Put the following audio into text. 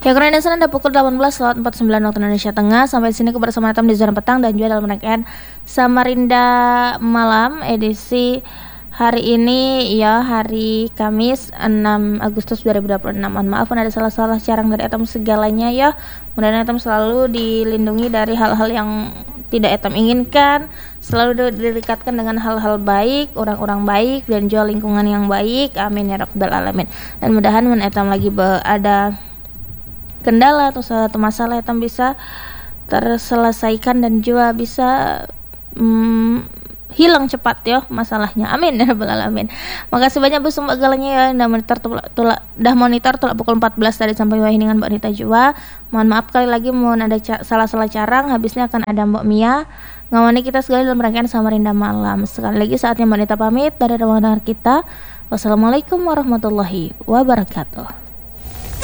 Ya, kurang sana ada pukul 18:49 waktu Indonesia Tengah. Sampai sini kebersamaan Atom di zona petang dan juga dalam rangkaian Samarinda Malam edisi hari ini ya, hari Kamis 6 Agustus 2026. Mohon maaf ada salah-salah carang dari Atom segalanya ya. Mudah-mudahan Atom selalu dilindungi dari hal-hal yang tidak Atom inginkan, selalu didekatkan dengan hal-hal baik, orang-orang baik dan juga lingkungan yang baik. Amin ya rabbal alamin. Dan mudah-mudahan Atom lagi ada kendala atau suatu masalah Atom bisa terselesaikan dan juga bisa hilang cepat ya masalahnya. Amin ya rabbal alamin. Makasih banyak Bu Sumba galanya ya, dah monitor tulak pukul 14 tadi sampai wahiningan Mbak Nita juga. Mohon maaf kali lagi mohon ada salah-salah carang, habisnya akan ada Mbak Mia ngawani kita sekali dalam rangkaian Samarinda Malam. Sekali lagi saatnya Mbak Nita pamit dari ruang dengar kita. Wassalamualaikum warahmatullahi wabarakatuh.